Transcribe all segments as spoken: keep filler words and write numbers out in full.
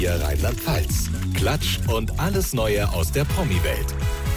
Hier Rheinland-Pfalz. Klatsch und alles Neue aus der Promi-Welt.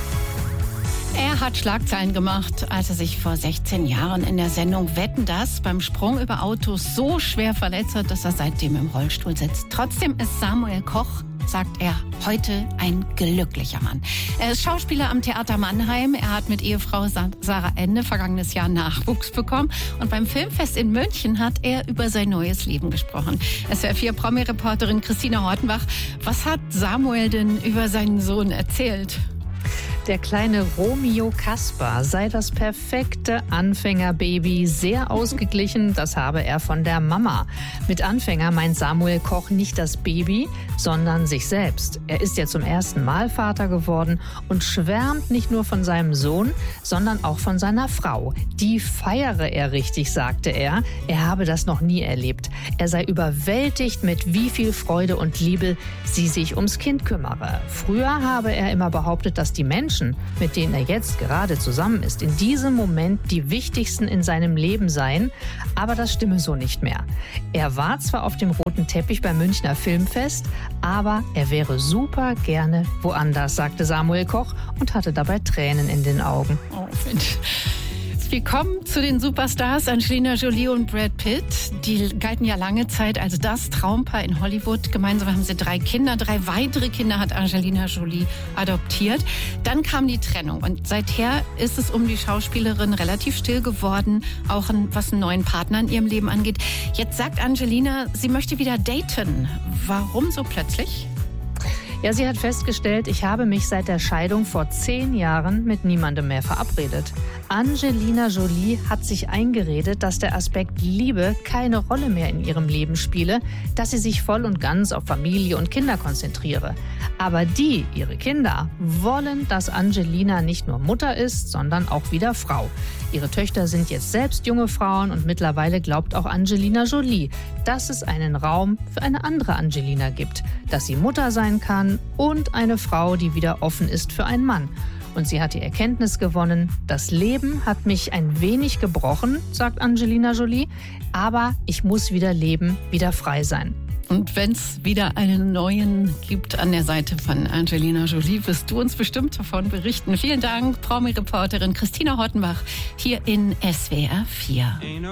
Er hat Schlagzeilen gemacht, als er sich vor sechzehn Jahren in der Sendung Wetten, dass beim Sprung über Autos so schwer verletzt hat, dass er seitdem im Rollstuhl sitzt. Trotzdem ist Samuel Koch, sagt er, heute ein glücklicher Mann. Er ist Schauspieler am Theater Mannheim. Er hat mit Ehefrau Sarah Ende vergangenes Jahr Nachwuchs bekommen. Und beim Filmfest in München hat er über sein neues Leben gesprochen. S W R vier Promi-Reporterin Christina Hortenbach. Was hat Samuel denn über seinen Sohn erzählt? Der kleine Romeo Kaspar sei das perfekte Anfängerbaby, sehr ausgeglichen, das habe er von der Mama. Mit Anfänger meint Samuel Koch nicht das Baby, sondern sich selbst. Er ist ja zum ersten Mal Vater geworden und schwärmt nicht nur von seinem Sohn, sondern auch von seiner Frau. Die feiere er richtig, sagte er. Er habe das noch nie erlebt. Er sei überwältigt, mit wie viel Freude und Liebe sie sich ums Kind kümmere. Früher habe er immer behauptet, dass die Menschen, mit denen er jetzt gerade zusammen ist, in diesem Moment die wichtigsten in seinem Leben seien. Aber das stimme so nicht mehr. Er war zwar auf dem roten Teppich beim Münchner Filmfest, aber er wäre super gerne woanders, sagte Samuel Koch und hatte dabei Tränen in den Augen. Oh, Mensch. Wir kommen zu den Superstars Angelina Jolie und Brad Pitt. Die galten ja lange Zeit als das Traumpaar in Hollywood. Gemeinsam haben sie drei Kinder. Drei weitere Kinder hat Angelina Jolie adoptiert. Dann kam die Trennung und seither ist es um die Schauspielerin relativ still geworden, auch was einen neuen Partner in ihrem Leben angeht. Jetzt sagt Angelina, sie möchte wieder daten. Warum so plötzlich? Ja, sie hat festgestellt, ich habe mich seit der Scheidung vor zehn Jahren mit niemandem mehr verabredet. Angelina Jolie hat sich eingeredet, dass der Aspekt Liebe keine Rolle mehr in ihrem Leben spiele, dass sie sich voll und ganz auf Familie und Kinder konzentriere. Aber die, ihre Kinder, wollen, dass Angelina nicht nur Mutter ist, sondern auch wieder Frau. Ihre Töchter sind jetzt selbst junge Frauen und mittlerweile glaubt auch Angelina Jolie, dass es einen Raum für eine andere Angelina gibt, dass sie Mutter sein kann und eine Frau, die wieder offen ist für einen Mann. Und sie hat die Erkenntnis gewonnen, das Leben hat mich ein wenig gebrochen, sagt Angelina Jolie, aber ich muss wieder leben, wieder frei sein. Und wenn es wieder einen neuen gibt an der Seite von Angelina Jolie, wirst du uns bestimmt davon berichten. Vielen Dank, Promi-Reporterin Christina Hortenbach hier in S W R vier.